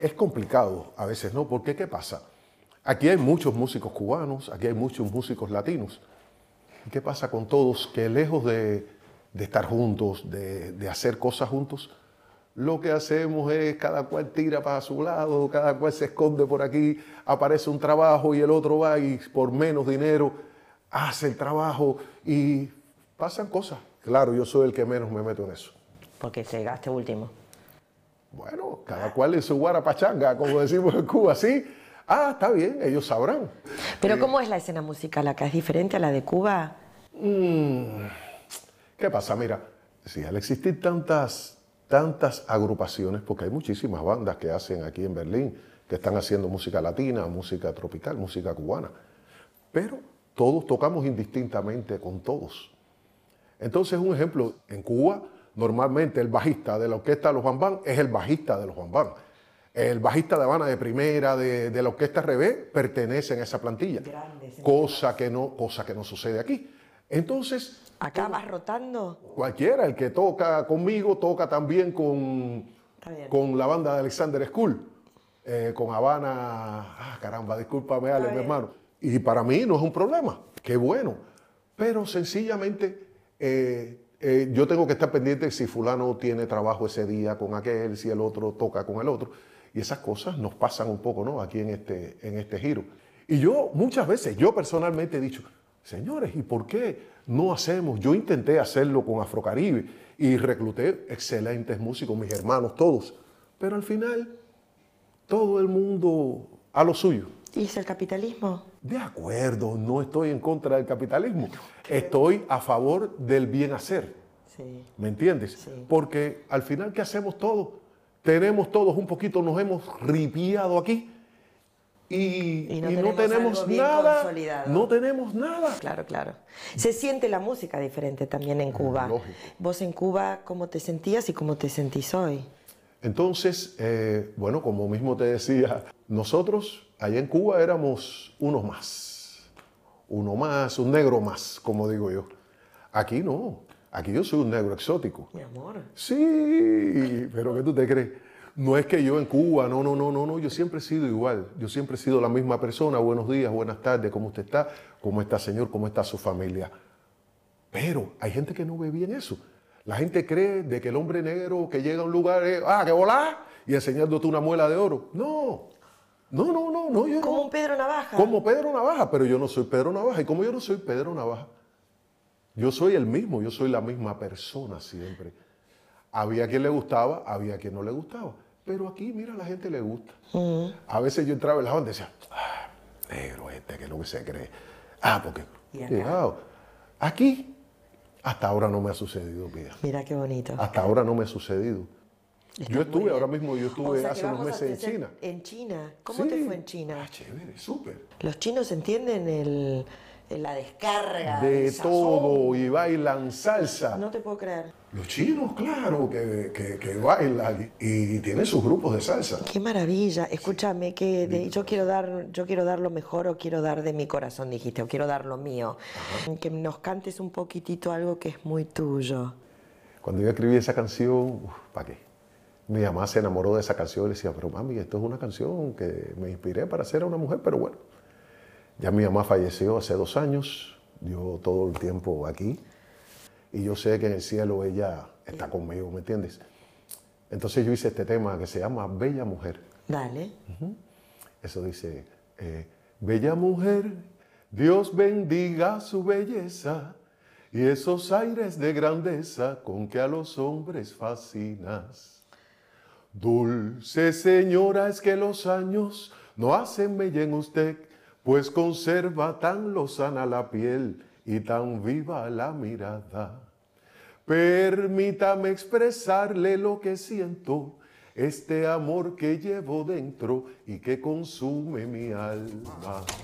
Es complicado a veces, ¿no? Porque ¿qué pasa? Aquí hay muchos músicos cubanos, aquí hay muchos músicos latinos. ¿Y qué pasa con todos? Que lejos de estar juntos, de hacer cosas juntos, lo que hacemos es cada cual tira para su lado, cada cual se esconde por aquí, aparece un trabajo y el otro va y por menos dinero hace el trabajo y pasan cosas. Claro, yo soy el que menos me meto en eso. Porque se gaste último. Bueno, cada cual en su guarapachanga, como decimos en Cuba, ¿sí? Ah, está bien, ellos sabrán. Pero ¿cómo es la escena musical acá? ¿Es diferente a la de Cuba? ¿Qué pasa? Mira, si al existir tantas agrupaciones, porque hay muchísimas bandas que hacen aquí en Berlín, que están haciendo música latina, música tropical, música cubana, pero todos tocamos indistintamente con todos. Entonces, un ejemplo, en Cuba, normalmente el bajista de la orquesta de los Bambán es el bajista de los Bambán. El bajista de Habana de primera, de la orquesta Revés, pertenecen a esa plantilla. Cosa que no sucede aquí. Entonces, ¿Acá vas rotando? cualquiera, el que toca conmigo, toca también con la banda de Alexander School, con Habana. Caramba, discúlpame, Ale, mi hermano. Y para mí no es un problema, qué bueno. Pero sencillamente yo tengo que estar pendiente si fulano tiene trabajo ese día con aquel, si el otro toca con el otro. Y esas cosas nos pasan un poco, ¿no? Aquí en este giro. Y yo muchas veces, yo personalmente he dicho, señores, ¿y por qué no hacemos? Yo intenté hacerlo con Afrocaribe y recluté excelentes músicos, mis hermanos todos. Pero al final, todo el mundo a lo suyo. ¿Y es el capitalismo? De acuerdo, no estoy en contra del capitalismo. Estoy a favor del bien hacer. Sí. ¿Me entiendes? Sí. Porque al final, ¿qué hacemos todos? Tenemos todos un poquito, nos hemos ripiado aquí y no tenemos nada. No tenemos nada. Claro, claro. Se siente la música diferente también en Cuba. Lógico. Vos en Cuba, ¿cómo te sentías y cómo te sentís hoy? Entonces, bueno, como mismo te decía, nosotros allá en Cuba éramos uno más, un negro más, como digo yo. Aquí no, aquí yo soy un negro exótico. Mi amor. Sí, pero ¿qué tú te crees? No es que yo en Cuba, no, yo siempre he sido igual, yo siempre he sido la misma persona. Buenos días, buenas tardes, ¿cómo usted está? ¿Cómo está, señor? ¿Cómo está su familia? Pero hay gente que no ve bien eso. La gente cree de que el hombre negro que llega a un lugar es, que volá, y enseñándote una muela de oro. No, yo Como no. un Pedro Navaja. Como Pedro Navaja, pero yo no soy Pedro Navaja. Y como yo no soy Pedro Navaja, yo soy el mismo, yo soy la misma persona siempre. Había quien le gustaba, había quien no le gustaba. Pero aquí, mira, a la gente le gusta. A veces yo entraba en la banda y decía, negro que es lo que se cree. Porque, cuidado, aquí hasta ahora no me ha sucedido, Pía. Mira qué bonito. Hasta ahora no me ha sucedido. Yo estuve, ahora mismo yo estuve O sea, hace unos meses en China. ¿En China? ¿Cómo Sí. te fue en China? Chévere, súper. ¿Los chinos entienden la descarga? De el sazón? todo, y bailan salsa. No te puedo creer. Los chinos, claro, que bailan y tienen sus grupos de salsa. Qué maravilla. Escúchame, yo quiero dar lo mejor o quiero dar de mi corazón, dijiste, o quiero dar lo mío. Ajá. Que nos cantes un poquitito algo que es muy tuyo. Cuando yo escribí esa canción, ¿para qué? Mi mamá se enamoró de esa canción y le decía, pero mami, esto es una canción que me inspiré para ser una mujer, pero bueno. Ya mi mamá falleció hace 2 años, yo todo el tiempo aquí, y yo sé que en el cielo ella está conmigo, ¿me entiendes? Entonces yo hice este tema que se llama Bella Mujer. Dale. Eso dice, bella mujer, Dios bendiga su belleza y esos aires de grandeza con que a los hombres fascinas. Dulce señora, es que los años no hacen mella en usted, pues conserva tan lozana la piel y tan viva la mirada. Permítame expresarle lo que siento, este amor que llevo dentro y que consume mi alma.